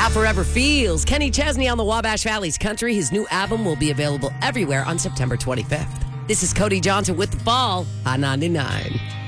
How Forever Feels. Kenny Chesney on the Wabash Valley's Country. His new album will be available everywhere on September 25th. This is Cody Johnson with The Fall on 99.